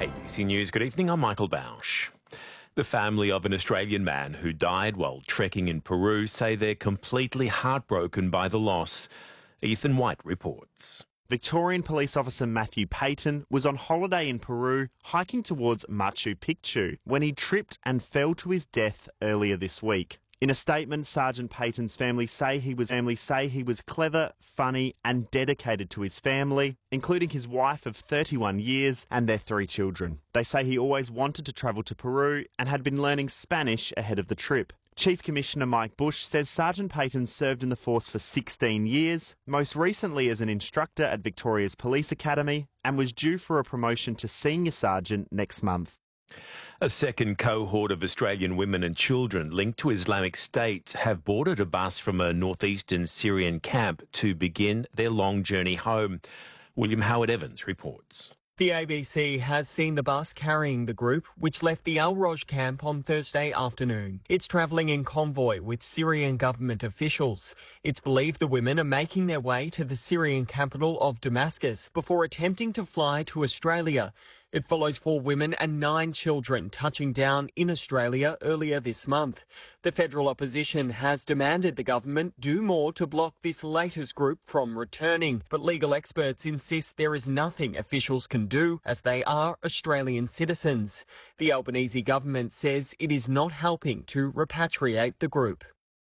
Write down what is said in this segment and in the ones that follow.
ABC News, good evening, I'm Michael Bausch. The family of an Australian man who died while trekking in Peru say they're completely heartbroken by the loss. Ethan White reports. Victorian police officer Matthew Payton was on holiday in Peru hiking towards Machu Picchu when he tripped and fell to his death earlier this week. In a statement, Sergeant Payton's family say he was clever, funny and dedicated to his family, including his wife of 31 years and their 3 children. They say he always wanted to travel to Peru and had been learning Spanish ahead of the trip. Chief Commissioner Mike Bush says Sergeant Payton served in the force for 16 years, most recently as an instructor at Victoria's Police Academy, and was due for a promotion to Senior Sergeant next month. A second cohort of Australian women and children linked to Islamic State have boarded a bus from a northeastern Syrian camp to begin their long journey home. William Howard Evans reports. The ABC has seen the bus carrying the group, which left the Al Roj camp on Thursday afternoon. It's travelling in convoy with Syrian government officials. It's believed the women are making their way to the Syrian capital of Damascus before attempting to fly to Australia. It follows 4 women and 9 children touching down in Australia earlier this month. The federal opposition has demanded the government do more to block this latest group from returning, but legal experts insist there is nothing officials can do as they are Australian citizens. The Albanese government says it is not helping to repatriate the group.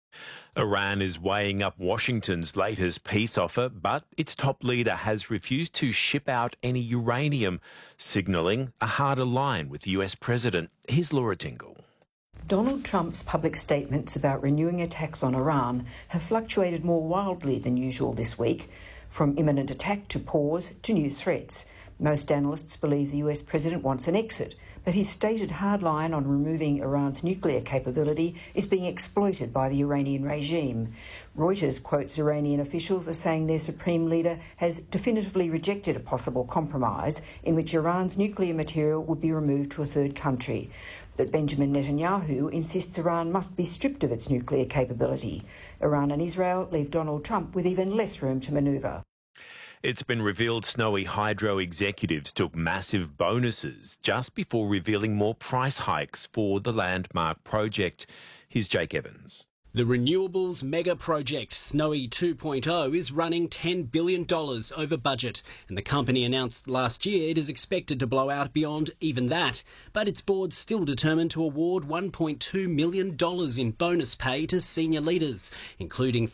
Iran is weighing up Washington's latest peace offer, but its top leader has refused to ship out any uranium, signalling a harder line with the US president. Here's Laura Tingle. Donald Trump's public statements about renewing attacks on Iran have fluctuated more wildly than usual this week, from imminent attack to pause to new threats. Most analysts believe the US president wants an exit, but his stated hard line on removing Iran's nuclear capability is being exploited by the Iranian regime. Reuters quotes Iranian officials as saying their supreme leader has definitively rejected a possible compromise in which Iran's nuclear material would be removed to a third country. But Benjamin Netanyahu insists Iran must be stripped of its nuclear capability. Iran and Israel leave Donald Trump with even less room to manoeuvre. It's been revealed Snowy Hydro executives took massive bonuses just before revealing more price hikes for the landmark project. Here's Jake Evans. The renewables mega project Snowy 2.0 is running $10 billion over budget, and the company announced last year it is expected to blow out beyond even that. But its board's still determined to award $1.2 million in bonus pay to senior leaders, including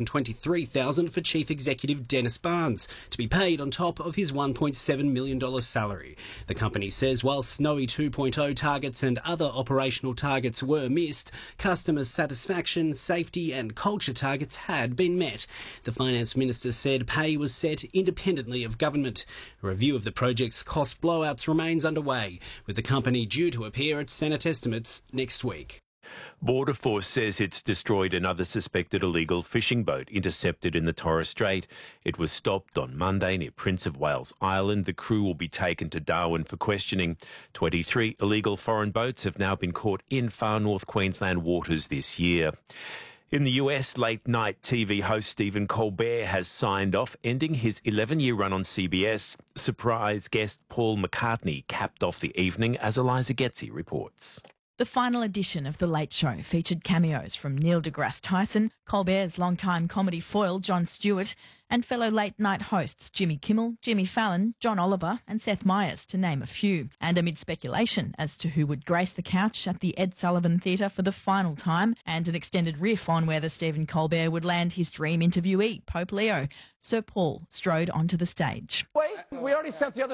$323,000 for Chief Executive Dennis Barnes, to be paid on top of his $1.7 million salary. The company says while Snowy 2.0 targets and other operational targets were missed, customer satisfaction, safety and culture targets had been met. The Finance Minister said pay was set independently of government. A review of the project's cost blowouts remains underway, with the company due to appear at Senate estimates next week. Border Force says it's destroyed another suspected illegal fishing boat intercepted in the Torres Strait. It was stopped on Monday near Prince of Wales Island. The crew will be taken to Darwin for questioning. 23 illegal foreign boats have now been caught in far north Queensland waters this year. In the US, late-night TV host Stephen Colbert has signed off, ending his 11-year run on CBS. Surprise guest Paul McCartney capped off the evening, as Eliza Getzi reports. The final edition of The Late Show featured cameos from Neil deGrasse Tyson, Colbert's longtime comedy foil Jon Stewart, and fellow late-night hosts Jimmy Kimmel, Jimmy Fallon, John Oliver and Seth Meyers, to name a few. And amid speculation as to who would grace the couch at the Ed Sullivan Theatre for the final time, and an extended riff on whether Stephen Colbert would land his dream interviewee, Pope Leo, Sir Paul strode onto the stage. Wait, we already set the other